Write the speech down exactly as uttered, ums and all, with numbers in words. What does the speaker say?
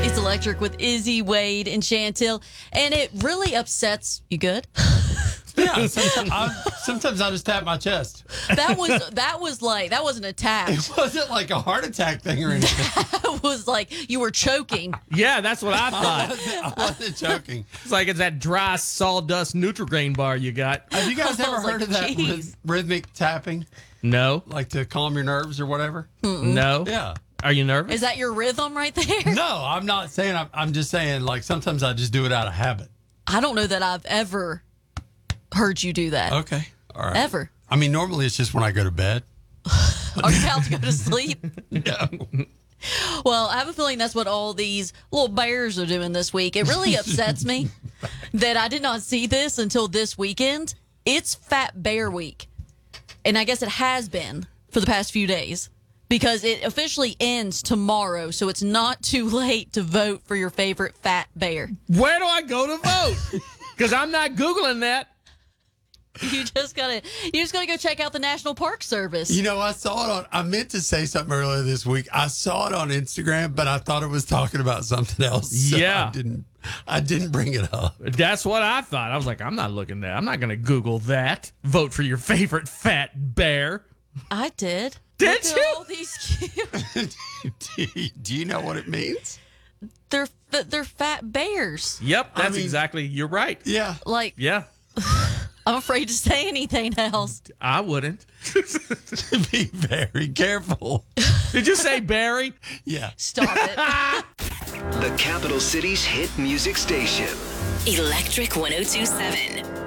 It's Electric with Izzy, Wade, and Chantil. And it really upsets you. Good? Yeah, sometimes, I, sometimes I just tap my chest. That was that was like that wasn't a tap. It wasn't like a heart attack thing or anything. That was like you were choking. Yeah, that's what I I thought. wasn't, I wasn't joking. It's like it's that dry sawdust Nutrigrain bar you got. Have you guys I ever was heard like, of that "Jeez." ryth- rhythmic tapping, No, like to calm your nerves or whatever? no. Yeah. Are you nervous? Is that your rhythm right there? No, I'm not saying. I'm, I'm just saying. Like sometimes I just do it out of habit. I don't know that I've ever heard you do that. Okay. All right. Ever. I mean, normally it's just when I go to bed. Are you about to go to sleep? Yeah. Well, I have a feeling that's what all these little bears are doing this week. It really upsets me that I did not see this until this weekend. It's Fat Bear Week. And I guess it has been for the past few days because it officially ends tomorrow. So it's not too late to vote for your favorite fat bear. Where do I go to vote? Because I'm not Googling that. You just gotta, you just gotta go check out the National Park Service. You know, I saw it on. I meant to say something earlier this week. I saw it on Instagram, but I thought it was talking about something else. So Yeah. I didn't. I didn't bring it up. That's what I thought. I was like, I'm not looking that. I'm not going to Google that. Vote for your favorite fat bear. I did. Did Look at you? all these cute. do, you, do you know what it means? They're they're fat bears. Yep, that's I mean- exactly. You're right. Yeah. Like Yeah, I'm afraid to say anything else. I wouldn't. Be very careful. Did you say Barry? Yeah. Stop it. The capital city's hit music station. Electric ten twenty-seven.